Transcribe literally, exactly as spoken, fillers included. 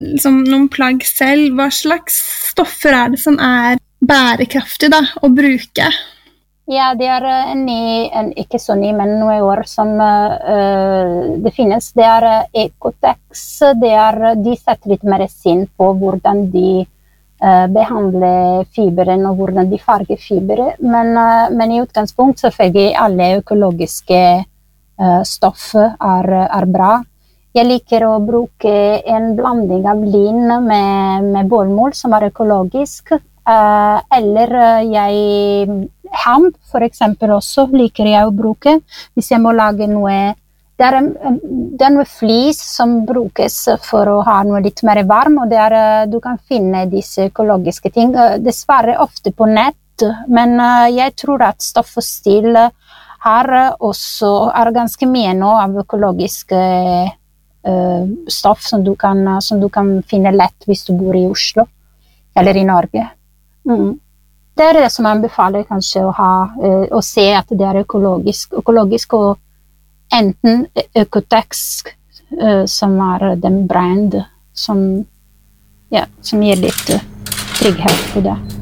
liksom, noen plagg selv, hva slags stoffer er det som er bærekraftig da, å bruke? Ja, det er en ny, en, ikke så ny, men noen år som uh, det finnes. Det er uh, Ecotex, det er, de setter litt mer sinn på hvordan de uh, behandler fiberen og hvordan de farger fiberen. Men, uh, men i utgangspunkt selvfølgelig alle økologiske uh, stoffer er, er bra. Jeg liker å bruke en blanding av lin med, med bålmål som er økologisk. Uh, eller uh, jeg Hamp, for eksempel, også liker jeg å bruke hvis jeg må lage noe. Det er, en, det er noe flis som brukes for å ha noe litt mer varm, og det er, du kan finne disse økologiske ting. Dessverre ofte på nett, men jeg tror at Stoff og Stil har også er ganske mye nå av økologiske uh, stoff som du, kan, som du kan finne lett hvis du bor i Oslo eller i Norge. Mm. Det er det som jeg anbefaler kanskje å ha, uh, å se at det er økologisk, økologisk og enten Ecotex, uh, som er den brand som, ja, som gir litt uh, trygghet på det.